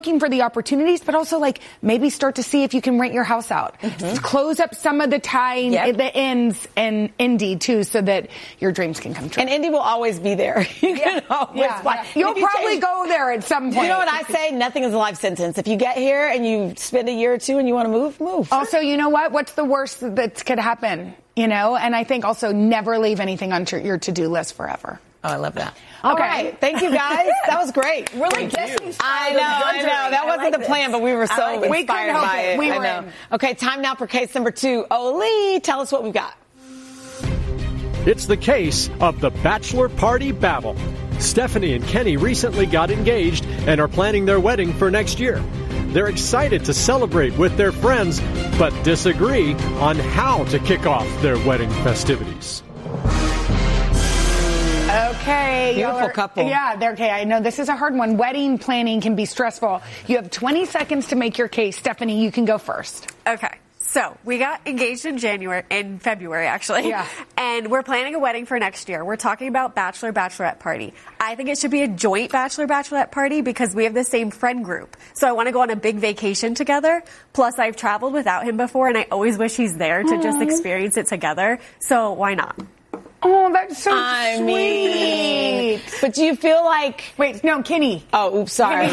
looking for the opportunities, but also like maybe start to see if you can rent your house out. Close up some of the time, the ends and Indy too, so that your dreams can come true. And Indy will always be there. You can always fly. You'll probably go there at some point. You know what I say? Nothing is a life sentence. If you get here and you spend a year or two and you want to move, move. Also, you know what? What's the worst that could happen? You know, and I think also never leave anything on your to-do list forever. Oh, I love that. All right. Thank you, guys. That was great. We're like guessing. I know. That wasn't the plan, but we were so inspired by it. We were in. Okay, time now for case number 2. Oli, tell us what we've got. It's the case of the bachelor party babble. Stephanie and Kenny recently got engaged and are planning their wedding for next year. They're excited to celebrate with their friends, but disagree on how to kick off their wedding festivities. Okay. Beautiful couple. Yeah, they're okay. I know this is a hard one. Wedding planning can be stressful. You have 20 seconds to make your case. Stephanie, you can go first. Okay. So we got engaged in February, actually. Yeah. And we're planning a wedding for next year. We're talking about bachelorette party. I think it should be a joint bachelorette party because we have the same friend group. So I want to go on a big vacation together. Plus, I've traveled without him before, and I always wish he's there to just experience it together. So why not? Oh, that's so sweet. But do you feel like... Wait, no, Kenny. Oh, oops, sorry.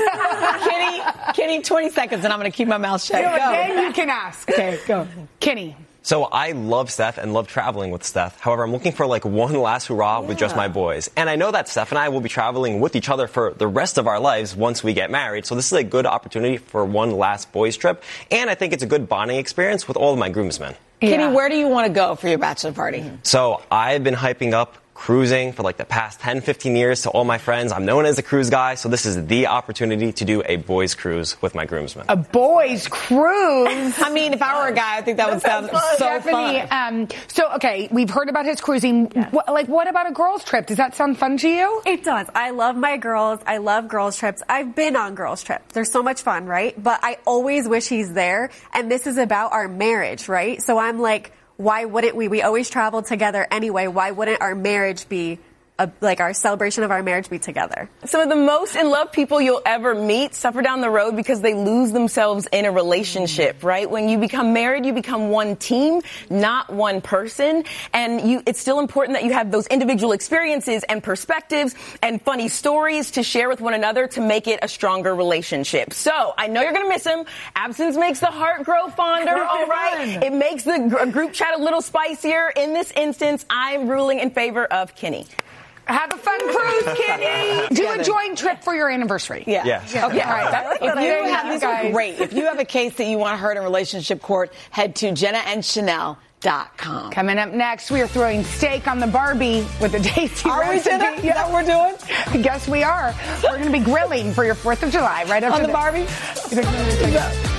Kenny, 20 seconds, and I'm going to keep my mouth shut. No, then you can ask. Okay, go. Kenny. So I love Steph and love traveling with Steph. However, I'm looking for like one last hurrah with just my boys. And I know that Steph and I will be traveling with each other for the rest of our lives once we get married. So this is a good opportunity for one last boys trip. And I think it's a good bonding experience with all of my groomsmen. Kenny, where do you want to go for your bachelor party? So I've been hyping up cruising for like the past 10, 15 years to all my friends. I'm known as a cruise guy, so this is the opportunity to do a boys cruise with my groomsmen. A boys cruise? I mean, if I were a guy, I think that would sound so fun. So, okay, we've heard about his cruising. Yes. What about a girls' trip? Does that sound fun to you? It does. I love my girls. I love girls' trips. I've been on girls' trips. They're so much fun, right? But I always wish he's there, and this is about our marriage, right? So I'm like, why wouldn't we? We always travel together anyway. Why wouldn't our marriage be, our celebration of our marriage be together? Some of the most in love people you'll ever meet suffer down the road because they lose themselves in a relationship, right? When you become married, you become one team, not one person. And it's still important that you have those individual experiences and perspectives and funny stories to share with one another to make it a stronger relationship. So I know you're going to miss him. Absence makes the heart grow fonder, all right? It makes the group chat a little spicier. In this instance, I'm ruling in favor of Kenny. Have a fun cruise, Kenny. Do a joint trip for your anniversary. Yeah. Okay. All right. These are great. If you have a case that you want heard in relationship court, head to JennaandChanel.com. Coming up next, we are throwing steak on the Barbie with a tasty recipe. Are we doing that? Is that what we're doing? I guess we are. We're going to be grilling for your 4th of July right after on the Barbie.